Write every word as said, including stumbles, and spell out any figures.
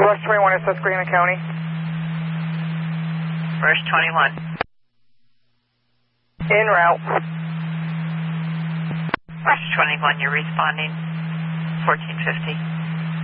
Rush twenty-one is Susquehanna County. Rush twenty-one. En route. Rush twenty-one, you're responding. fourteen fifty.